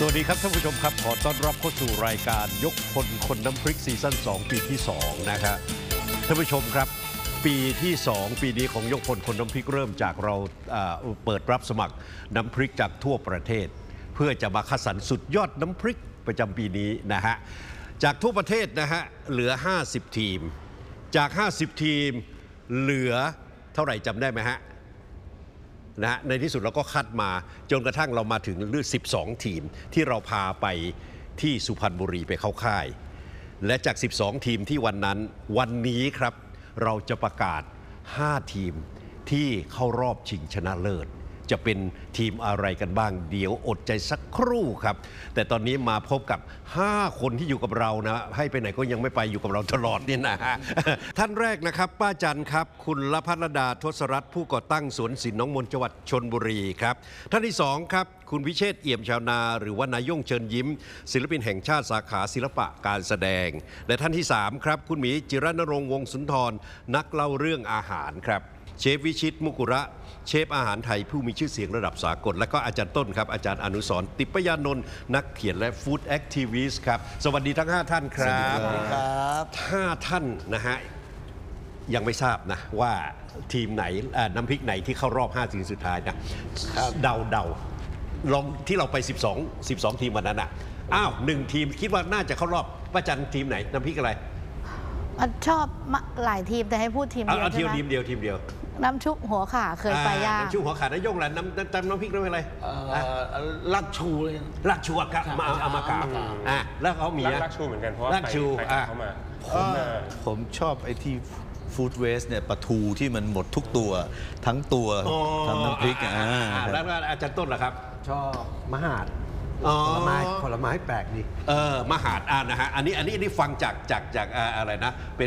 สวัสดีครับท่านผู้ชมครับขอต้อนรับเข้าสู่รายการยกพลคนน้ำพริกซีซั่น2ปีที่2นะครับท่านผู้ชมครับปีที่2ปีนี้ของยกพลคนน้ำพริกเริ่มจากเราเปิดรับสมัครน้ำพริกจากทั่วประเทศเพื่อจะมาคัดสรรสุดยอดน้ำพริกประจำปีนี้นะฮะจากทั่วประเทศนะฮะเหลือ50ทีมจาก50ทีมเหลือเท่าไหร่จำได้ไหมฮะนะในที่สุดเราก็คัดมาจนกระทั่งเรามาถึงเลือก12ทีมที่เราพาไปที่สุพรรณบุรีไปเข้าค่ายและจาก12ทีมที่วันนั้นวันนี้ครับเราจะประกาศ5ทีมที่เข้ารอบชิงชนะเลิศจะเป็นทีมอะไรกันบ้างเดี๋ยวอดใจสักครู่ครับแต่ตอนนี้มาพบกับ5คนที่อยู่กับเรานะให้ไปไหนก็ยังไม่ไปอยู่กับเราตลอดนี่นะฮะ ท่านแรกนะครับป้าจันครับคุณละพัฒรดาทศรัตน์ผู้ก่อตั้งสวนศิลป์น้องมนจังหวัดชลบุรีครับท่านที่2ครับคุณวิเชษฐ์เอี่ยมชาวนาหรือว่านายงเชิญยิ้มศิลปินแห่งชาติสาขาศิลปะการแสดงและท่านที่3ครับคุณหมีจิรณรงค์วงศ์สุนทรนักเล่าเรื่องอาหารครับเชฟวิชิตมุกุระเชฟอาหารไทยผู้มีชื่อเสียงระดับสากลและก็อาจารย์ต้นครับอาจารย์อนุสรณ์ติปยานนท์นักเขียนและฟู้ดแอคทิวิสต์ครับสวัสดีทั้ง5ท่านครับสวัสดีครับ5ท่านนะฮะยังไม่ทราบนะว่าทีมไหนน้ำพริกไหนที่เข้ารอบ5ทีมสุดท้ายนะเดาลองที่เราไป12ทีมวันนั้นอ่ะ1ทีมคิดว่าน่าจะเข้ารอบประจันทีมไหนน้ำพริกอะไรชอบหลายทีมแต่ให้พูดทีมเดียวใช่ไหมทีมเดียวน้ำชุบหัวขาเคยไปย่างน้ำชุบหัวขาน้ำย่งแหละน้ำพริกอะไรลักชูเลยลักชูอะครับมาเอามากาแล้วเขามีลักชูเหมือนกันเพราะว่าไปเข้ามาผมชอบไอ้ที่ฟู้ดเวสเนี่ยปลาทูที่มันหมดทุกตัวทั้งตัวทำน้ำพริกแล้วอาจารย์ต้นล่ะครับชอบมหาดผลไม้แปลกดีมหาดนะฮะอันนี้ฟังจากอะไรนะ